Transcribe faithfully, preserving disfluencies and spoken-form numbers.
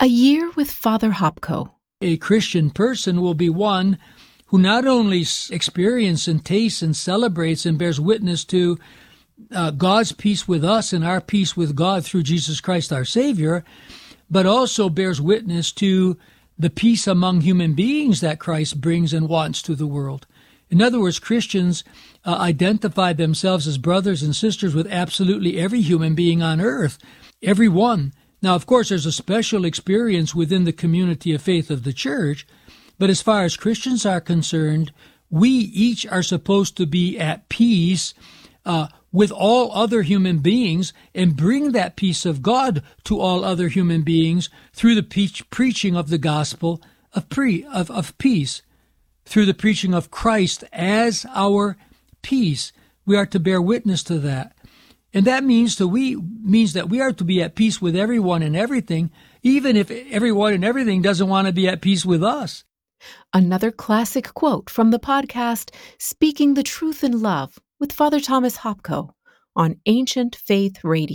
A year with Father Hopko. A Christian person will be one who not only experiences and tastes and celebrates and bears witness to uh, God's peace with us and our peace with God through Jesus Christ our Savior, but also bears witness to the peace among human beings that Christ brings and wants to the world. In other words, Christians uh, identify themselves as brothers and sisters with absolutely every human being on earth, every one. Now, of course, there's a special experience within the community of faith of the church, but as far as Christians are concerned, we each are supposed to be at peace uh, with all other human beings and bring that peace of God to all other human beings through the pe- preaching of the gospel of, pre- of, of peace, through the preaching of Christ as our peace. We are to bear witness to that. And that means to we means that we are to be at peace with everyone and everything, even if everyone and everything doesn't want to be at peace with us. Another classic quote from the podcast, Speaking the Truth in Love with Father Thomas Hopko on Ancient Faith Radio.